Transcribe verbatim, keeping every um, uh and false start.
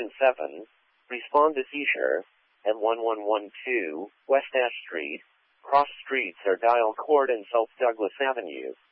Station seven, respond to seizure, at one one one two, West Ash Street, cross streets are Dial Court and South Douglas Avenue.